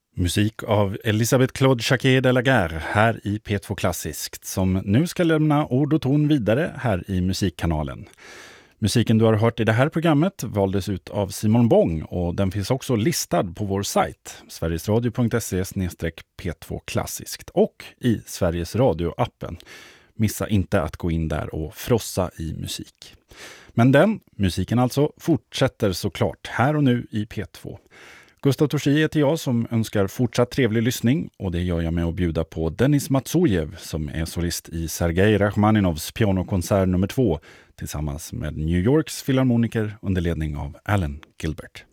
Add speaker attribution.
Speaker 1: Musik av Elisabeth Claude Jacquet de la Guerre här i P2 Klassiskt som nu ska lämna ord och ton vidare här i musikkanalen. Musiken du har hört i det här programmet valdes ut av Simon Bong och den finns också listad på vår sajt sverigesradio.se/P2 Klassiskt och i Sveriges Radio-appen. Missa inte att gå in där och frossa i musik. Men den, musiken alltså, fortsätter såklart här och nu i P2. Gustav Torsi heter jag som önskar fortsatt trevlig lyssning och det gör jag med att bjuda på Denis Matsujev som är solist i Sergej Rachmaninovs pianokonsert nummer 2 tillsammans med New Yorks filharmoniker under ledning av Alan Gilbert.